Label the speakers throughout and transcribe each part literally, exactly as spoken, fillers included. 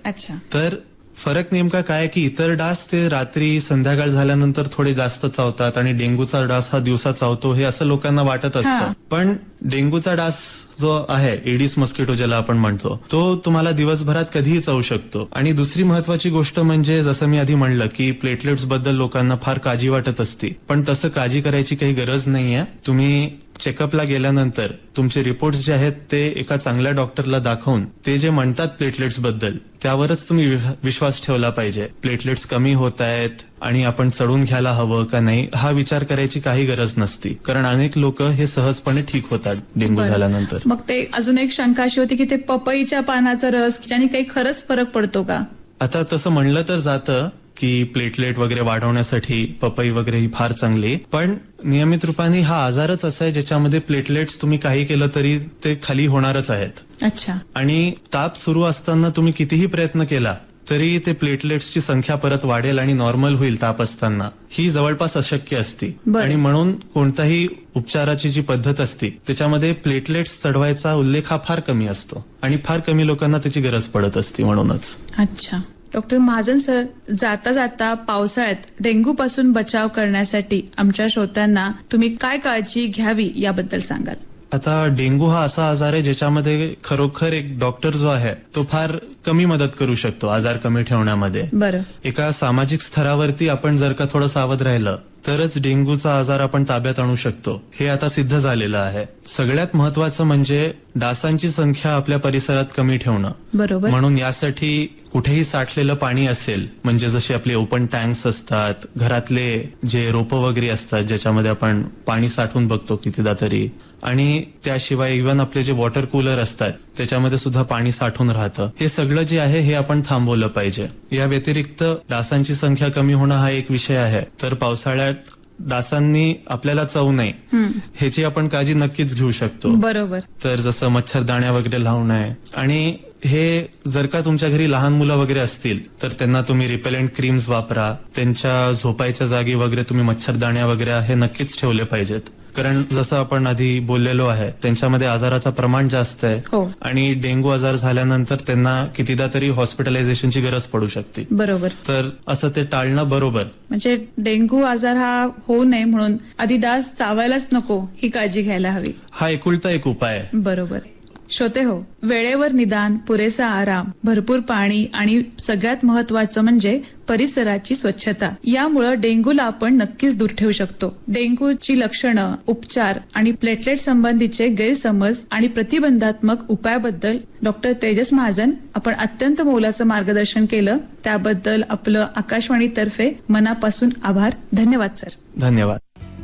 Speaker 1: अच्छा.
Speaker 2: तर फरक नेमका काय की इतर डास ते रात्री संध्याकाळ झाल्यानंतर थोडे जास्त चावतात आणि डेंग्यूचा डास हा दिवसा चावतो हे असं लोकांना वाटत असतं. पण डेंग्यूचा डास जो आहे एडिस मस्किटो ज्याला आपण म्हणतो तो तुम्हाला दिवसभरात कधीही चावू शकतो. आणि दुसरी महत्वाची गोष्ट म्हणजे जसं मी आधी म्हणलं की प्लेटलेट्स बद्दल लोकांना फार काळजी वाटत असते, पण तसं काळजी करायची काही गरज नाहीये. तुम्ही चेकअपला गेल्यानंतर तुमचे रिपोर्ट्स जे आहेत ते एका चांगल्या डॉक्टरला दाखवून ते जे म्हणतात प्लेटलेट्स बद्दल त्यावरच तुम्ही विश्वास ठेवला पाहिजे. प्लेटलेट्स कमी होत आहेत आणि आपण चढून घ्यायला हवं का नाही हा विचार करायची काही गरज नसती, कारण अनेक लोक हे सहजपणे ठीक होतात डेंग्यू झाल्यानंतर.
Speaker 1: मग ते अजून एक शंका अशी होती की ते पपईच्या पानाचा रस ज्याने काही खरंच फरक पडतो का?
Speaker 2: आता तसं म्हणलं तर जातं की प्लेटलेट वगैरे वाढवण्यासाठी पपई वगैरे ही फार चांगली, पण नियमित रूपाने हा आजारच असा आहे ज्याच्यामध्ये प्लेटलेट्स तुम्ही काही केलं तरी ते खाली होणारच आहेत.
Speaker 1: अच्छा.
Speaker 2: आणि ताप सुरू असताना तुम्ही कितीही प्रयत्न केला तरी ते प्लेटलेट्सची संख्या परत वाढेल आणि नॉर्मल होईल ताप असताना ही जवळपास अशक्य असते. आणि म्हणून कोणताही उपचाराची जी पद्धत असते त्याच्यामध्ये प्लेटलेट्स चढवायचा उल्लेख हा फार कमी असतो आणि फार कमी लोकांना त्याची गरज पडत असते म्हणूनच.
Speaker 1: अच्छा. डॉक्टर महाजन सर, जाता जाता पावसाळ्यात डेंग्यू पासून बचाव करण्यासाठी आमच्या श्रोत्यांना तुम्ही काय काळजी घ्यावी याबद्दल सांगाल?
Speaker 2: आता डेंग्यू हा असा आजार आहे ज्याच्यामध्ये खरोखर एक डॉक्टर जो आहे तो फार कमी मदत करू शकतो आजार कमी ठेवण्यामध्ये.
Speaker 1: बरं.
Speaker 2: एका सामाजिक स्तरावरती आपण जर का थोडं सावध राहिलं तरच डेंग्यूचा आजार आपण ताब्यात आणू शकतो, हे आता सिद्ध झालेलं आहे. सगळ्यात महत्वाचं म्हणजे डासांची संख्या आपल्या परिसरात कमी ठेवणं.
Speaker 1: बरोबर.
Speaker 2: म्हणून यासाठी कुठेही साठलेलं पाणी असेल, म्हणजे जसे आपले ओपन टँक्स असतात, घरातले जे रोपं वगैरे असतात ज्याच्यामध्ये आपण पाणी साठवून बघतो कितीदा तरी, आणि त्याशिवाय इव्हन आपले जे वॉटर कूलर असतात त्याच्यामध्ये सुद्धा पाणी साठून राहतं, हे सगळं जे आहे हे आपण थांबवलं पाहिजे. या व्यतिरिक्त डासांची संख्या कमी होणं हा एक विषय आहे. तर पावसाळ्यात डासांनी आपल्याला चावू नये ह्याची आपण काळजी नक्कीच घेऊ शकतो.
Speaker 1: बरोबर.
Speaker 2: तर जसं मच्छरदाण्या वगैरे लावणं आहे, आणि हे जर का तुमच्या घरी लहान मुलं वगैरे असतील तर त्यांना तुम्ही रिपेलेंट क्रीम्स वापरा. त्यांच्या झोपायच्या जागी वगैरे तुम्ही मच्छरदाण्या वगैरे हे नक्कीच ठेवले पाहिजेत, कारण जसं आपण आधी बोललेलो आहे त्यांच्यामध्ये आजाराचं प्रमाण जास्त आहे.
Speaker 1: हो.
Speaker 2: आणि डेंग्यू आजार झाल्यानंतर त्यांना कितीदा तरी हॉस्पिटलायझेशनची गरज पडू शकते.
Speaker 1: बरोबर.
Speaker 2: तर असं ते टाळणं बरोबर.
Speaker 1: म्हणजे डेंग्यू आजार हा होऊ नये म्हणून आधी डास चावायलाच नको ही काळजी घ्यायला हवी.
Speaker 2: हा एकुलता एक उपाय आहे.
Speaker 1: बरोबर. श्रोते हो, वेळेवर निदान, पुरेसा आराम, भरपूर पाणी आणि सगळ्यात महत्वाचं म्हणजे परिसराची स्वच्छता, यामुळे डेंग्यूला आपण नक्कीच दूर ठेवू शकतो. डेंग्यूची लक्षणं, उपचार आणि प्लेटलेट संबंधीचे गैरसमज आणि प्रतिबंधात्मक उपायाबद्दल डॉक्टर तेजस महाजन आपण अत्यंत मोलाचं मार्गदर्शन केलं, त्याबद्दल आपलं आकाशवाणीतर्फे मनापासून आभार. धन्यवाद सर.
Speaker 2: धन्यवाद.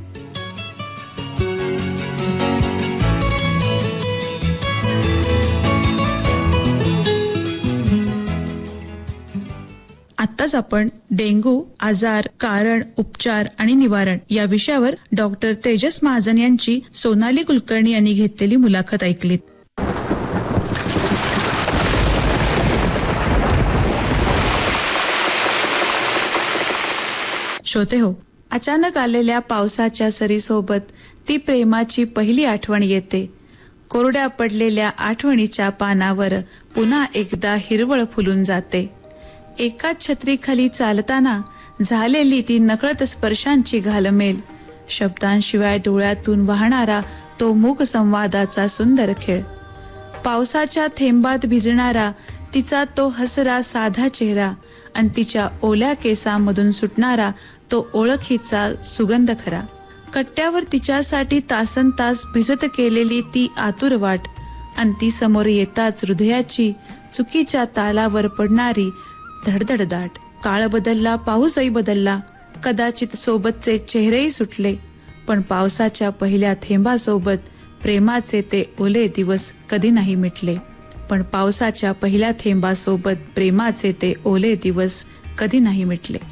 Speaker 1: आत्ताच आपण डेंग्यू आजार, कारण, उपचार आणि निवारण या विषयावर डॉक्टर तेजस महाजन यांची सोनाली कुलकर्णी यांनी घेतलेली मुलाखत ऐकलीत. श्रोते हो, अचानक आलेल्या पावसाच्या सरीसोबत ती प्रेमाची पहिली आठवण येते. कोरड्या पडलेल्या आठवणीच्या पानावर पुन्हा एकदा हिरवळ फुलून जाते. एकाच छत्रीखाली चालताना झालेली ती नकळत स्पर्शांची घालमेल, शब्दांशिवाय डोळ्यातून वाहणारा तो मूक संवादाचा सुंदर खेळ, पावसाच्या थेंबात भिजणारा तिचा तो हसरा साधा चेहरा आणि तिच्या ओल्या केसांमधून सुटणारा तो ओळखीचा सुगंध खरा, कट्ट्यावर तिच्यासाठी तासन तास भिजत केलेली ती आतुर वाट आणि ती समोर येताच हृदयाची चुकीच्या तालावर पडणारी धडधड दाट. काळ बदलला, पाऊसही बदलला, कदाचित सोबतचे चेहरेही सुटले, पण पावसाच्या पहिल्या थेंबासोबत प्रेमाचे ते ओले दिवस कधी नाही मिटले. पण पावसाच्या पहिल्या थेंबासोबत प्रेमाचे ते ओले दिवस कधी नाही मिटले.